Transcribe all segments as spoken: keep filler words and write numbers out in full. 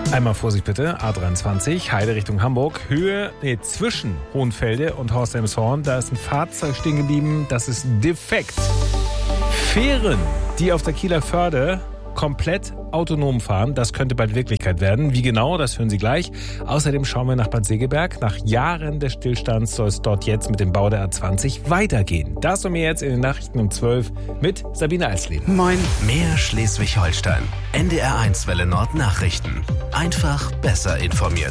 Einmal Vorsicht bitte, A dreiundzwanzig, Heide Richtung Hamburg, Höhe, nee, zwischen Hohenfelde und Horst-Elmshorn, da ist ein Fahrzeug stehen geblieben, das ist defekt. Fähren, die auf der Kieler Förde komplett autonom fahren, das könnte bald Wirklichkeit werden. Wie genau, das hören Sie gleich. Außerdem schauen wir nach Bad Segeberg. Nach Jahren des Stillstands soll es dort jetzt mit dem Bau der A zwanzig weitergehen. Das und mehr jetzt in den Nachrichten um zwölf mit Sabine Eisleben. Moin. Mehr Schleswig-Holstein. N D R eins Welle Nord Nachrichten. Einfach besser informiert.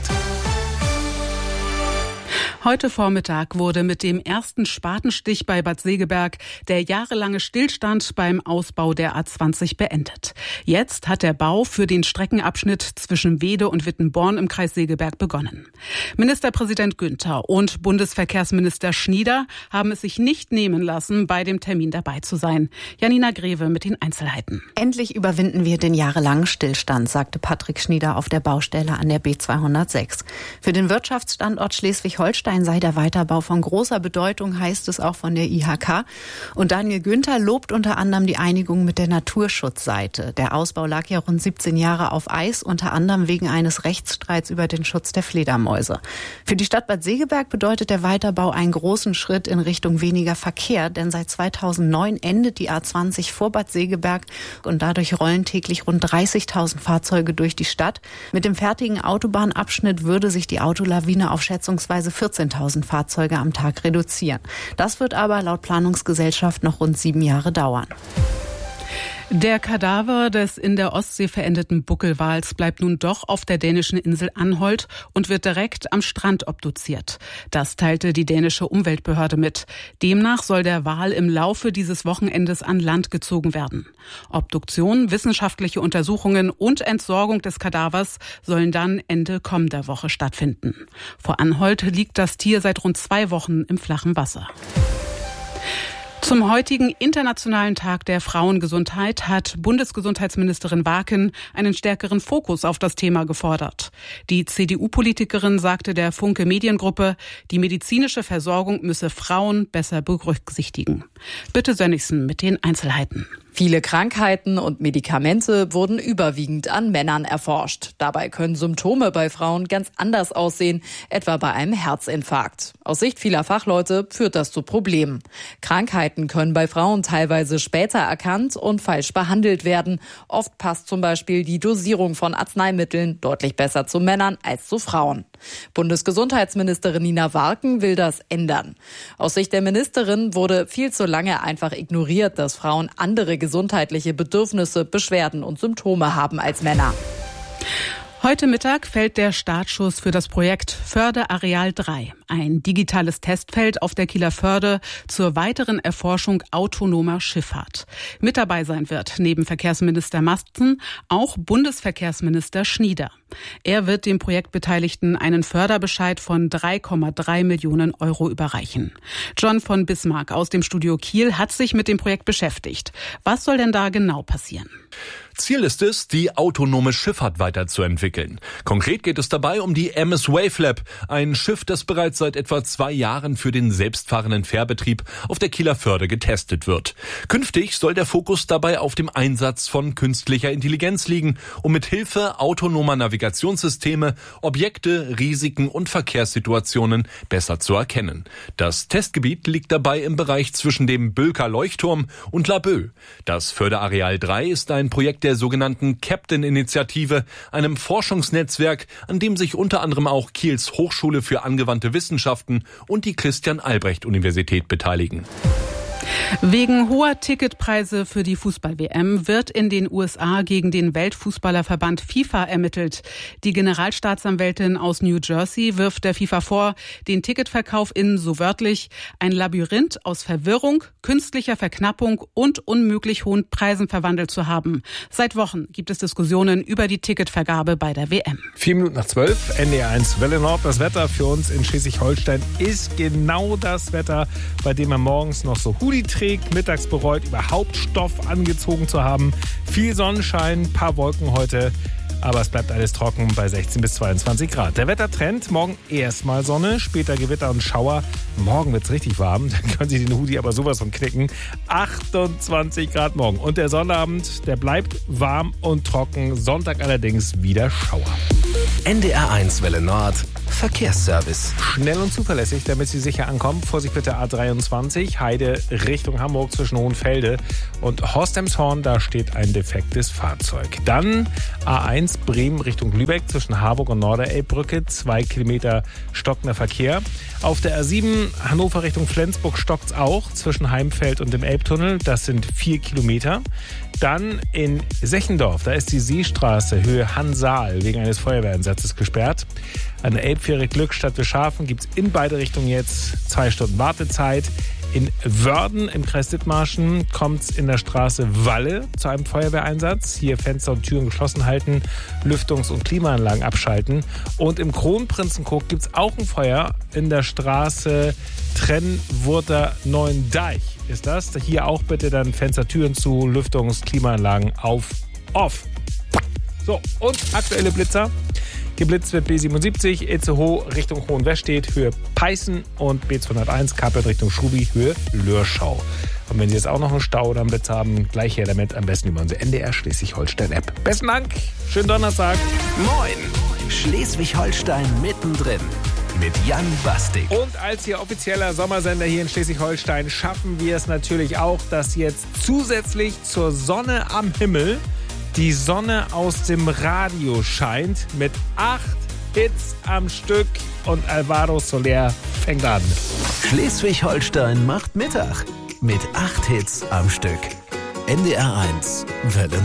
Heute Vormittag wurde mit dem ersten Spatenstich bei Bad Segeberg der jahrelange Stillstand beim Ausbau der A zwanzig beendet. Jetzt hat der Bau für den Streckenabschnitt zwischen Weede und Wittenborn im Kreis Segeberg begonnen. Ministerpräsident Günther und Bundesverkehrsminister Schnieder haben es sich nicht nehmen lassen, bei dem Termin dabei zu sein. Janina Greve mit den Einzelheiten. Endlich überwinden wir den jahrelangen Stillstand, sagte Patrick Schnieder auf der Baustelle an der B zweihundertsechs. Für den Wirtschaftsstandort Schleswig-Holstein sei der Weiterbau von großer Bedeutung, heißt es auch von der I H K. Und Daniel Günther lobt unter anderem die Einigung mit der Naturschutzseite. Der Ausbau lag ja rund siebzehn Jahre auf Eis, unter anderem wegen eines Rechtsstreits über den Schutz der Fledermäuse. Für die Stadt Bad Segeberg bedeutet der Weiterbau einen großen Schritt in Richtung weniger Verkehr, denn seit zweitausendneun endet die A zwanzig vor Bad Segeberg und dadurch rollen täglich rund dreißigtausend Fahrzeuge durch die Stadt. Mit dem fertigen Autobahnabschnitt würde sich die Autolawine auf schätzungsweise vierzehntausend Fahrzeuge am Tag reduzieren. Das wird aber laut Planungsgesellschaft noch rund sieben Jahre dauern. Der Kadaver des in der Ostsee verendeten Buckelwals bleibt nun doch auf der dänischen Insel Anholt und wird direkt am Strand obduziert. Das teilte die dänische Umweltbehörde mit. Demnach soll der Wal im Laufe dieses Wochenendes an Land gezogen werden. Obduktion, wissenschaftliche Untersuchungen und Entsorgung des Kadavers sollen dann Ende kommender Woche stattfinden. Vor Anholt liegt das Tier seit rund zwei Wochen im flachen Wasser. Zum heutigen Internationalen Tag der Frauengesundheit hat Bundesgesundheitsministerin Warken einen stärkeren Fokus auf das Thema gefordert. Die C D U-Politikerin sagte der Funke Mediengruppe, die medizinische Versorgung müsse Frauen besser berücksichtigen. Bitte Sönnigsen mit den Einzelheiten. Viele Krankheiten und Medikamente wurden überwiegend an Männern erforscht. Dabei können Symptome bei Frauen ganz anders aussehen, etwa bei einem Herzinfarkt. Aus Sicht vieler Fachleute führt das zu Problemen. Krankheiten können bei Frauen teilweise später erkannt und falsch behandelt werden. Oft passt zum Beispiel die Dosierung von Arzneimitteln deutlich besser zu Männern als zu Frauen. Bundesgesundheitsministerin Nina Warken will das ändern. Aus Sicht der Ministerin wurde viel zu lange einfach ignoriert, dass Frauen andere gesundheitliche Bedürfnisse, Beschwerden und Symptome haben als Männer. Heute Mittag fällt der Startschuss für das Projekt Förde-Areal drei, ein digitales Testfeld auf der Kieler Förde zur weiteren Erforschung autonomer Schifffahrt. Mit dabei sein wird neben Verkehrsminister Masten auch Bundesverkehrsminister Schnieder. Er wird dem Projektbeteiligten einen Förderbescheid von drei Komma drei Millionen Euro überreichen. John von Bismarck aus dem Studio Kiel hat sich mit dem Projekt beschäftigt. Was soll denn da genau passieren? Ziel ist es, die autonome Schifffahrt weiterzuentwickeln. Konkret geht es dabei um die M S Wavelab, ein Schiff, das bereits seit etwa zwei Jahren für den selbstfahrenden Fährbetrieb auf der Kieler Förde getestet wird. Künftig soll der Fokus dabei auf dem Einsatz von künstlicher Intelligenz liegen, um mit Hilfe autonomer Navigationssysteme Objekte, Risiken und Verkehrssituationen besser zu erkennen. Das Testgebiet liegt dabei im Bereich zwischen dem Bülker Leuchtturm und Laboe. Das Fördeareal drei ist ein Projekt der sogenannten Captain-Initiative, einem Forschungsnetzwerk, an dem sich unter anderem auch Kiels Hochschule für angewandte Wissenschaften und die Christian-Albrecht-Universität beteiligen. Wegen hoher Ticketpreise für die Fußball-W M wird in den U S A gegen den Weltfußballerverband FIFA ermittelt. Die Generalstaatsanwältin aus New Jersey wirft der FIFA vor, den Ticketverkauf in, so wörtlich, ein Labyrinth aus Verwirrung, künstlicher Verknappung und unmöglich hohen Preisen verwandelt zu haben. Seit Wochen gibt es Diskussionen über die Ticketvergabe bei der W M. Vier Minuten nach zwölf, N D R eins Welle Nord. Das Wetter für uns in Schleswig-Holstein ist genau das Wetter, bei dem man morgens noch so Hoodie trägt, mittags bereut, überhaupt Stoff angezogen zu haben. Viel Sonnenschein, paar Wolken heute, aber es bleibt alles trocken bei sechzehn bis zweiundzwanzig Grad. Der Wettertrend, morgen erstmal Sonne, später Gewitter und Schauer. Morgen wird's richtig warm, dann können Sie den Hoodie aber sowas von knicken. achtundzwanzig Grad morgen. Und der Sonnabend, der bleibt warm und trocken. Sonntag allerdings wieder Schauer. N D R eins Welle Nord Verkehrsservice. Schnell und zuverlässig, damit Sie sicher ankommen. Vorsicht bitte A dreiundzwanzig, Heide Richtung Hamburg zwischen Hohenfelde und Horst-Emshorn, da steht ein defektes Fahrzeug. Dann A eins Bremen Richtung Lübeck zwischen Harburg und Norderelbbrücke, zwei Kilometer stockender Verkehr. Auf der A sieben Hannover Richtung Flensburg stockt's auch zwischen Heimfeld und dem Elbtunnel, das sind vier Kilometer. Dann in Sechendorf, da ist die Seestraße Höhe Hansaal wegen eines Feuerwehreinsatzes gesperrt. An der Elbfähre Glückstadt Wischhafen gibt es in beide Richtungen jetzt zwei Stunden Wartezeit. In Wörden im Kreis Dithmarschen kommt es in der Straße Walle zu einem Feuerwehreinsatz. Hier Fenster und Türen geschlossen halten, Lüftungs- und Klimaanlagen abschalten. Und im Kronprinzenkoog gibt es auch ein Feuer in der Straße Trennwurter Neuendeich. Ist das? Hier auch bitte dann Fenster, Türen zu, Lüftungs-, Klimaanlagen auf, off. So, und aktuelle Blitzer. Geblitzt wird B siebenundsiebzig, Itzehoe Richtung Hohenwestedt, Höhe Peißen und B zweihunderteins, Kappelt Richtung Schubi, Höhe Lörschau. Und wenn Sie jetzt auch noch einen Stau oder einen Blitz haben, gleich her damit, am besten über unsere N D R Schleswig-Holstein-App. Besten Dank, schönen Donnerstag. Moin, Schleswig-Holstein mittendrin mit Jan Bastik. Und als Ihr offizieller Sommersender hier in Schleswig-Holstein schaffen wir es natürlich auch, dass jetzt zusätzlich zur Sonne am Himmel die Sonne aus dem Radio scheint mit acht Hits am Stück und Alvaro Soler fängt an. Schleswig-Holstein macht Mittag mit acht Hits am Stück. N D R eins Welle